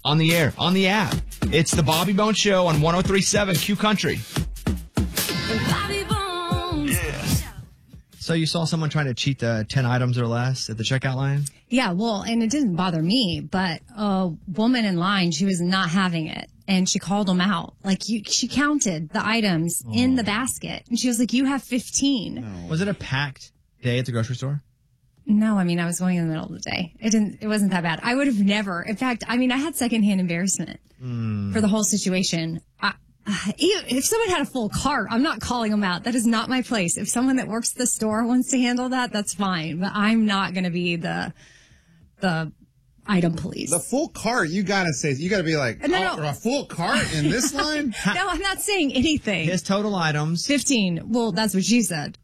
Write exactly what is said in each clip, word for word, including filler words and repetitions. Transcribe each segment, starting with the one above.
on the air, on the app. It's the Bobby Bones Show on one oh three point seven Q Country. Bobby Bones. Yeah. So you saw someone trying to cheat the ten items or less at the checkout line? Yeah, well, and it didn't bother me, but a woman in line, she was not having it. And she called them out. Like, you, she counted the items oh. in the basket. And she was like, you have fifteen. No. Was it a packed day at the grocery store? No, I mean, I was going in the middle of the day. It didn't, it wasn't that bad. I would have never, in fact, I mean, I had secondhand embarrassment mm. for the whole situation. I, if someone had a full cart, I'm not calling them out. That is not my place. If someone that works at the store wants to handle that, that's fine. But I'm not going to be the, the item police. The full cart, you got to say, you got to be like, no, oh, no. a full cart in this line? No, I'm not saying anything. His total items. fifteen. Well, that's what she said.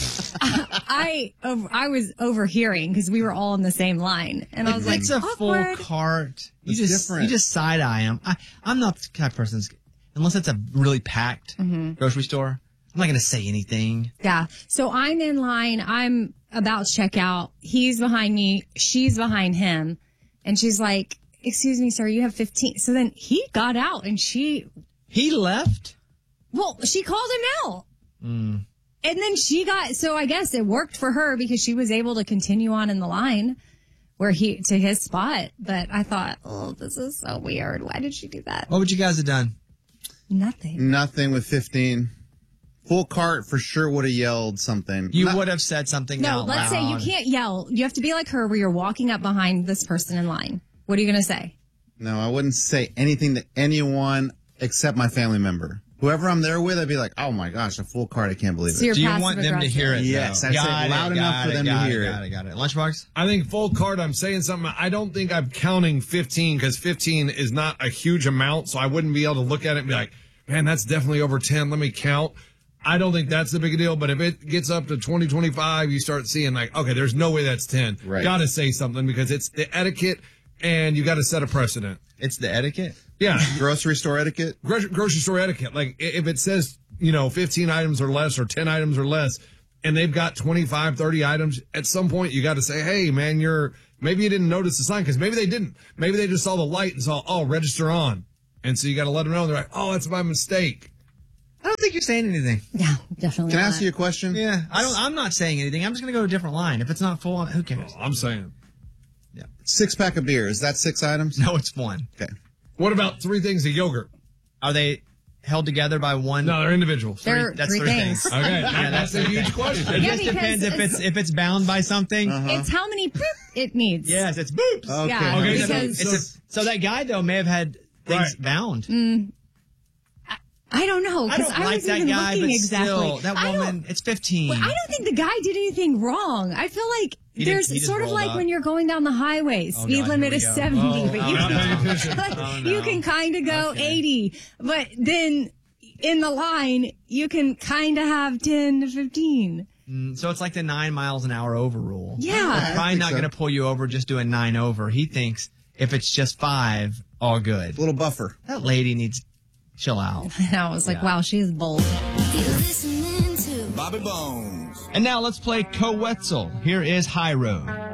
I I was overhearing because we were all in the same line, and I was if like, "It's a awkward. full cart. You it's just different. you just side eye them." I, I'm not the kind of person that's, unless it's a really packed mm-hmm. grocery store. I'm not going to say anything. Yeah. So I'm in line. I'm about to check out. He's behind me. She's behind him, and she's like, "Excuse me, sir, you have fifteen." So then he got out, and she he left. Well, she called him out. Mm. And then she got, so I guess it worked for her because she was able to continue on in the line where he, to his spot. But I thought, oh, this is so weird. Why did she do that? What would you guys have done? Nothing. Nothing with fifteen. Full cart for sure would have yelled something. You Not- would have said something No, out let's loud. say you can't yell. You have to be like her where you're walking up behind this person in line. What are you going to say? No, I wouldn't say anything to anyone except my family member. Whoever I'm there with, I'd be like, oh my gosh, a full cart, I can't believe So it. you're Do you passive want them to aggressive. hear it? Yes, though? I'd say Got it loud it, enough got for it, them to got hear it. it. Got it, got it. Lunchbox? I think full cart, I'm saying something. I don't think I'm counting fifteen because fifteen is not a huge amount, so I wouldn't be able to look at it and be like, man, that's definitely over ten. Let me count. I don't think that's the big deal, but if it gets up to twenty, twenty-five, you start seeing like, okay, there's no way that's ten. Right. Got to say something because it's the etiquette and you got to set a precedent. It's the etiquette? Yeah. Grocery store etiquette? Gro- grocery store etiquette. Like if it says, you know, fifteen items or less or ten items or less, and they've got twenty-five, thirty items, at some point you got to say, hey, man, you're, maybe you didn't notice the sign because maybe they didn't. Maybe they just saw the light and saw, oh, register on. And so you got to let them know. They're like, oh, that's my mistake. I don't think you're saying anything. Yeah, definitely Can I not. ask you a question? Yeah, I don't. I'm not saying anything. I'm just going to go to a different line. If it's not full, who cares? I'm saying. Yeah. Six pack of beer. Is that six items? No, it's one. Okay. What about three things of yogurt? Are they held together by one? No, they're individuals. They're That's three, three things. things. Okay, Yeah, that's a huge question. It Yeah, just because depends if it's- it's if it's bound by something. Uh-huh. It's how many boop it needs. Yes, it's boops. Okay. Yeah, Okay, so- because so- It's a, so that guy though may have had things Right. bound. Mm, I, I don't know I because don't I, like was that even guy, looking but exactly. still, that I don't- woman. It's fifteen. Well, I don't think the guy did anything wrong. I feel like He didn't- there's he just sort of rolled like up. when you're going down the highway, Oh, speed God, limit here is we go. seventy, Oh, but oh, you no. can, Oh, no. you can kind of go Okay. eighty, but then in the line you can kind of have ten to fifteen. Mm, so it's like the nine miles an hour over rule. Yeah. Probably think not so. going to pull you over just doing nine over. He thinks if it's just five, all good. Little buffer. That lady needs chill out. And I was like, Yeah. wow, she is bold. You're listening to Bobby Bones. And now let's play Co-Wetzel. Here is High Road.